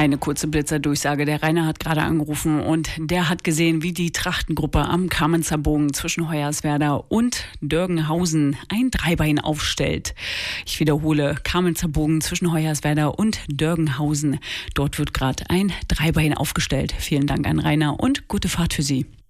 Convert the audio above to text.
Eine kurze Blitzerdurchsage. Der Rainer hat gerade angerufen und der hat gesehen, wie die Trachtengruppe am Kamenzer Bogen zwischen Hoyerswerda und Dörgenhausen ein Dreibein aufstellt. Ich wiederhole, Kamenzer Bogen zwischen Hoyerswerda und Dörgenhausen. Dort wird gerade ein Dreibein aufgestellt. Vielen Dank an Rainer und gute Fahrt für Sie.